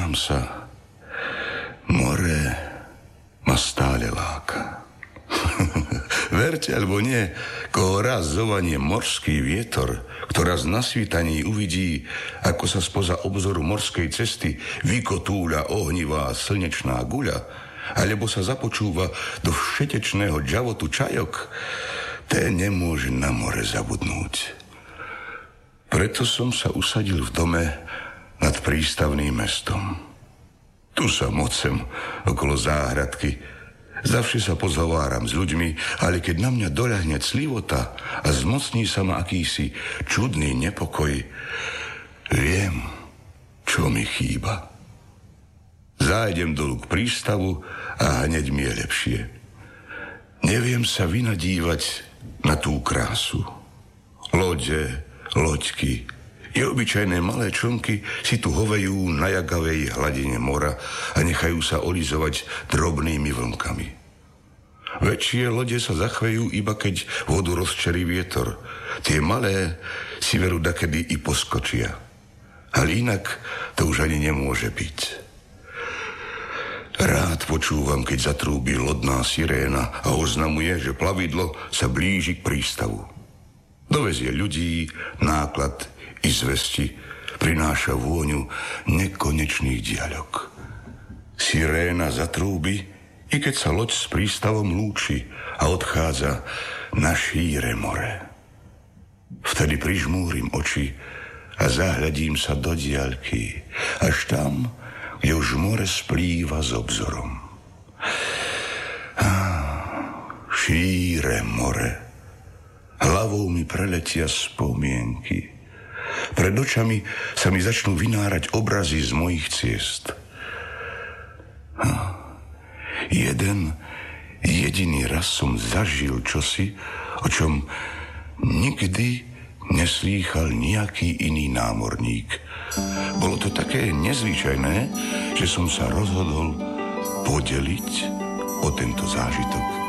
Priznám sa, more ma stále láka. Verte alebo nie, koho raz zovanie morský vietor, ktorá z nasvítaní uvidí, ako sa spoza obzoru morskej cesty vykotúľa ohnivá slnečná guľa, alebo sa započúva do všetečného džavotu čajok, ten nemôže na more zabudnúť. Preto som sa usadil v dome nad prístavným mestom. Tu sa mocem okolo záhradky. Zavše sa pozhováram s ľuďmi, ale keď na mňa doľahne clivota a zmocní sa ma akýsi čudný nepokoj, viem, čo mi chýba. Zájdem dolu k prístavu a hneď mi je lepšie. Neviem sa vynadívať na tú krásu. Lode, loďky i obyčajné malé člnky si tu hovejú na jagavej hladine mora a nechajú sa olizovať drobnými vlnkami. Väčšie lode sa zachvejú iba keď vodu rozčerí vietor. Tie malé si veru dakedy i poskočia. Ale inak to už ani nemôže byť. Rád počúvam, keď zatrúbi lodná siréna a oznamuje, že plavidlo sa blíži k prístavu. Dovezie ľudí, náklad i zvesti, prináša vôňu nekonečných diaľok. Siréna zatrúbi, i keď sa loď s prístavom lúči a odchádza na šíre more. Vtedy prižmúrim oči a zahľadím sa do diaľky, až tam, kde už more splýva s obzorom. Šíre more. Hlavou mi preletia spomienky. Pred očami sa mi začnú vynárať obrazy z mojich ciest. Jeden jediný raz som zažil čosi, o čom nikdy neslýchal nejaký iný námorník. Bolo to také nezvyčajné, že som sa rozhodol podeliť o tento zážitok